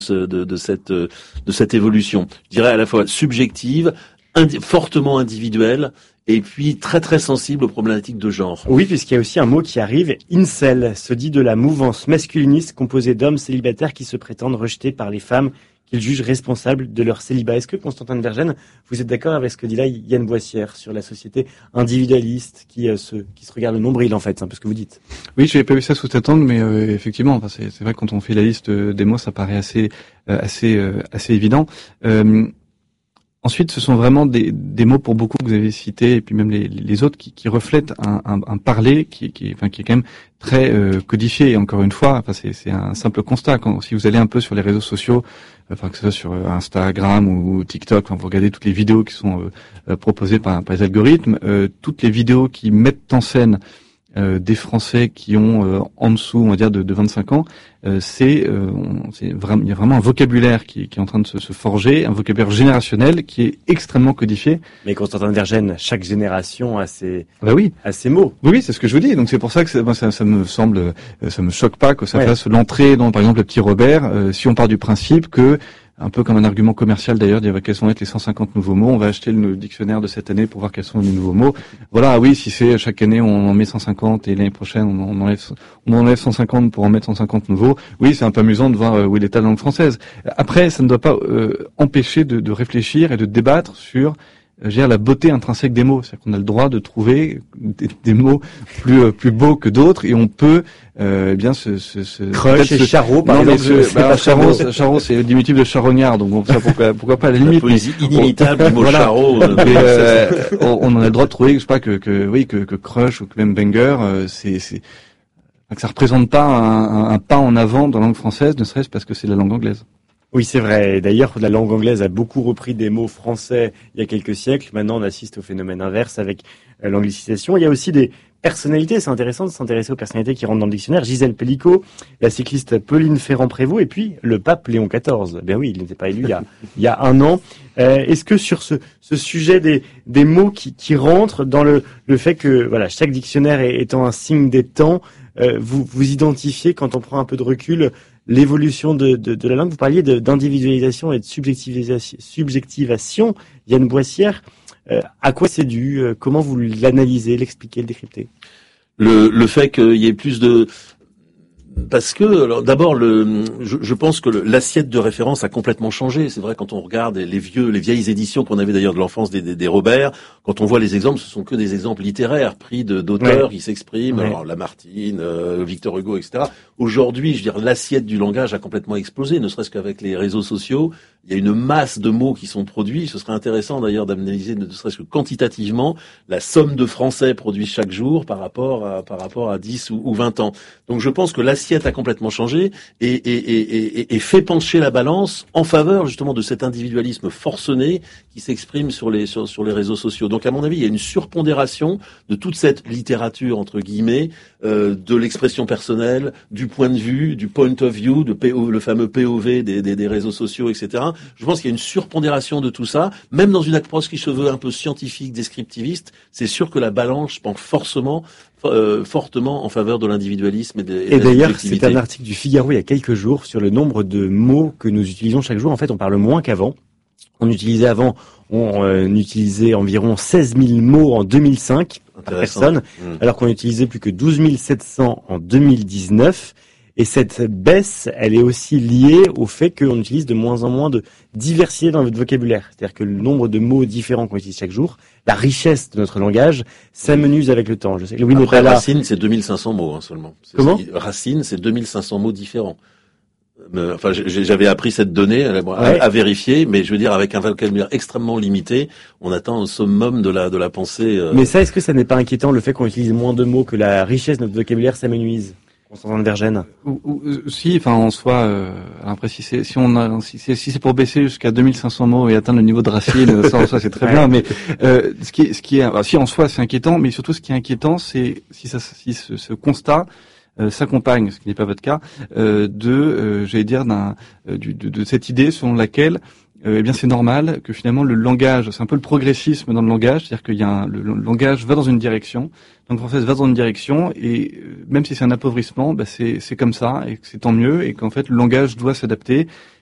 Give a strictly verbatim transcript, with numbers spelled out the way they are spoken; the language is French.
de, de cette de cette évolution. Je dirais à la fois subjective, indi- fortement individuelle, et puis très très sensible aux problématiques de genre. Oui, puisqu'il y a aussi un mot qui arrive, incel, se dit de la mouvance masculiniste composée d'hommes célibataires qui se prétendent rejetés par les femmes qu'ils jugent responsables de leur célibat. Est-ce que, Constantin de Vergennes, vous êtes d'accord avec ce que dit là Yann Boissière sur la société individualiste qui, euh, se, qui se regarde le nombril, en fait, c'est un peu ce que vous dites? Oui, je n'avais pas vu ça sous cet angle, mais euh, effectivement, enfin, c'est, c'est vrai que quand on fait la liste des mots, ça paraît assez, euh, assez, euh, assez évident. Euh, Ensuite, ce sont vraiment des, des mots pour beaucoup que vous avez cités, et puis même les, les autres, qui, qui reflètent un, un, un parler qui, qui, enfin, qui est quand même très euh, codifié. Et encore une fois, enfin, c'est, c'est un simple constat. Quand, si vous allez un peu sur les réseaux sociaux, enfin que ce soit sur Instagram ou TikTok, enfin, vous regardez toutes les vidéos qui sont euh, proposées par, par les algorithmes, euh, toutes les vidéos qui mettent en scène Euh, des Français qui ont euh, en dessous, on va dire, de, de vingt-cinq ans, euh, c'est, euh, on, c'est vraiment, il y a vraiment un vocabulaire qui, qui est en train de se, se forger, un vocabulaire générationnel qui est extrêmement codifié. Mais Constantin de Vergennes, chaque génération a ses, bah oui, a ses mots. Oui, oui, c'est ce que je vous dis. Donc c'est pour ça que ça, ça, ça me semble, euh, ça me choque pas que ça ouais. fasse l'entrée dans, par exemple, le petit Robert. Euh, si on part du principe que un peu comme un argument commercial d'ailleurs, dire quels vont être les cent cinquante nouveaux mots. On va acheter le dictionnaire de cette année pour voir quels sont les nouveaux mots. Voilà, oui, si c'est chaque année on en met cent cinquante et l'année prochaine on, on enlève on enlève cent cinquante pour en mettre cent cinquante nouveaux. Oui, c'est un peu amusant de voir euh, où est l'état de la langue française. Après, ça ne doit pas euh, empêcher de, de réfléchir et de débattre sur je veux dire, la beauté intrinsèque des mots. C'est-à-dire qu'on a le droit de trouver des, des mots plus euh, plus beaux que d'autres et on peut euh, eh bien se se, se Crush et se... Charot par non, exemple. Mais ce, bah, Charot, Charot c'est le diminutif de charognard, donc bon, ça pourquoi pourquoi pas à la limite. La poésie mais, inimitable du mot voilà. Charot. Mais, euh, on, on en a le droit de trouver, je sais pas que que oui que que Crush ou que même Banger, euh, c'est c'est que ça représente pas un, un, un pas en avant dans la langue française, ne serait-ce parce que c'est la langue anglaise. Oui, c'est vrai. D'ailleurs, la langue anglaise a beaucoup repris des mots français il y a quelques siècles. Maintenant, on assiste au phénomène inverse avec euh, l'anglicisation. Il y a aussi des personnalités. C'est intéressant de s'intéresser aux personnalités qui rentrent dans le dictionnaire. Gisèle Pellicot, la cycliste Pauline Ferrand-Prévôt et puis le pape Léon quatorze. Ben oui, il n'était pas élu il y a, il y a un an. Euh, est-ce que sur ce, ce sujet des, des mots qui, qui rentrent dans le, le fait que voilà, chaque dictionnaire est, étant un signe des temps, euh, vous vous identifiez quand on prend un peu de recul l'évolution de, de, de la langue? Vous parliez de, d'individualisation et de subjectivisation, subjectivation. Yann Boissière, euh, à quoi c'est dû? euh, Comment vous l'analysez, l'expliquez, le décryptez? Le, le fait qu'il y ait plus de... Parce que, alors, d'abord, le, je, je pense que le, l'assiette de référence a complètement changé. C'est vrai, quand on regarde les vieux, les vieilles éditions qu'on avait d'ailleurs de l'enfance des, des, des Robert, quand on voit les exemples, ce sont que des exemples littéraires pris de, d'auteurs ouais. qui s'expriment. Ouais. Alors, Lamartine, euh, Victor Hugo, et cetera. Aujourd'hui, je veux dire, l'assiette du langage a complètement explosé, ne serait-ce qu'avec les réseaux sociaux. Il y a une masse de mots qui sont produits. Ce serait intéressant d'ailleurs d'analyser, ne serait-ce que quantitativement, la somme de français produits chaque jour par rapport à, par rapport à dix ou, ou vingt ans. Donc, je pense que l'assiette a complètement changé et, et, et, et, et fait pencher la balance en faveur justement de cet individualisme forcené qui s'exprime sur les sur, sur les réseaux sociaux. Donc à mon avis, il y a une surpondération de toute cette littérature entre guillemets, euh, de l'expression personnelle, du point de vue, du point of view, de P O, le fameux P O V des, des, des réseaux sociaux, et cetera. Je pense qu'il y a une surpondération de tout ça, même dans une approche qui se veut un peu scientifique, descriptiviste. C'est sûr que la balance penche forcément Euh, fortement en faveur de l'individualisme et de, et et de d'ailleurs, c'est un article du Figaro il y a quelques jours sur le nombre de mots que nous utilisons chaque jour. En fait, on parle moins qu'avant. On utilisait avant, on euh, utilisait environ seize mille mots en deux mille cinq par personne, mmh. alors qu'on utilisait plus que douze mille sept cents en deux mille dix-neuf. Et cette baisse, elle est aussi liée au fait qu'on utilise de moins en moins de diversité dans notre vocabulaire. C'est-à-dire que le nombre de mots différents qu'on utilise chaque jour, la richesse de notre langage, s'amenuise avec le temps. Je sais que Louis Après, Notala... Racine, c'est deux mille cinq cents mots hein, seulement. C'est, Comment c'est, Racine, c'est deux mille cinq cents mots différents. Mais, enfin, j'avais appris cette donnée à, ouais. à vérifier, mais je veux dire, avec un vocabulaire extrêmement limité, on atteint au summum de la de la pensée. Euh... Mais ça, est-ce que ça n'est pas inquiétant, le fait qu'on utilise moins de mots, que la richesse de notre vocabulaire s'amenuise? Constantin de Vergennes. Ou, ou, si, enfin, en soi, euh, après, si c'est, si on a, si c'est, si c'est pour baisser jusqu'à deux mille cinq cents mots et atteindre le niveau de Racine, ça, en soi, c'est très ouais. bien, mais, euh, ce qui est, ce qui est, alors, si en soi, c'est inquiétant, mais surtout, ce qui est inquiétant, c'est, si ça, si ce, ce constat, euh, s'accompagne, ce qui n'est pas votre cas, euh, de, euh, j'allais dire, d'un, euh, du, de, de cette idée selon laquelle, Euh, eh bien, c'est normal que finalement le langage, c'est un peu le progressisme dans le langage, c'est-à-dire qu'il y a un, le, le langage va dans une direction, la langue française va dans une direction, et euh, même si c'est un appauvrissement, bah c'est, c'est comme ça, et que c'est tant mieux, et qu'en fait le langage doit s'adapter,